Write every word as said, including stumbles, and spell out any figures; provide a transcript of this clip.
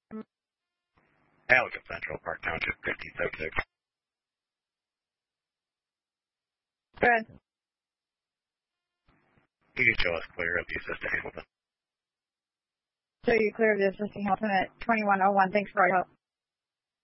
Ellicott Central Park Township, fifteen seventy-six. Good. You can show us clear of the assistant Hamilton. So you clear the assistant Hamilton at twenty-one oh one. Thanks for your help.